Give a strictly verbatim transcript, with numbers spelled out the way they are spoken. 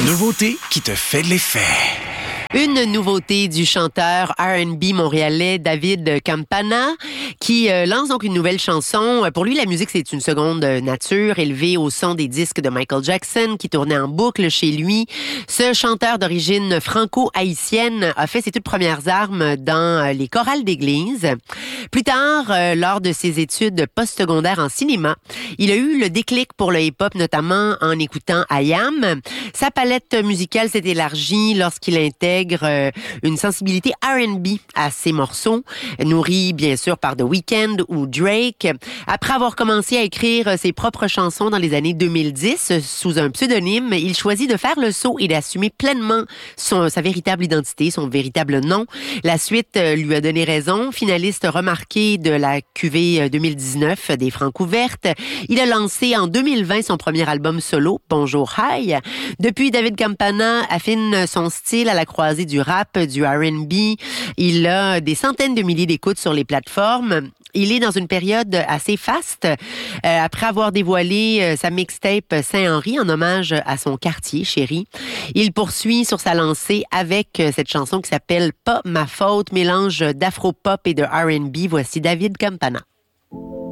nouveauté qui te fait de l'effet. Une nouveauté du chanteur R and B montréalais David Campana qui euh, lance donc une nouvelle chanson. Pour lui, la musique, c'est une seconde nature, élevée au son des disques de Michael Jackson qui tournaient en boucle chez lui. Ce chanteur d'origine franco-haïtienne a fait ses toutes premières armes dans les chorales d'église. Plus tard, euh, lors de ses études postsecondaires en cinéma, il a eu le déclic pour le hip-hop, notamment en écoutant I Am. Sa palette musicale s'est élargie lorsqu'il intègre une sensibilité R and B à ses morceaux, nourris bien sûr par The Weeknd ou Drake. Après avoir commencé à écrire ses propres chansons dans les années deux mille dix sous un pseudonyme, il choisit de faire le saut et d'assumer pleinement son, sa véritable identité, son véritable nom. La suite lui a donné raison. Finaliste remarqué de la cuvée deux mille dix-neuf des Francs ouvertes, il a lancé en deux mille vingt son premier album solo, Bonjour Hi. Depuis, David Campana affine son style à la croisée du rap, du R and B. Il a des centaines de milliers d'écoutes sur les plateformes. Il est dans une période assez faste. Euh, après avoir dévoilé euh, sa mixtape Saint-Henri en hommage à son quartier chéri, il poursuit sur sa lancée avec euh, cette chanson qui s'appelle Pas ma faute, mélange d'afro-pop et de R and B. Voici David Campana.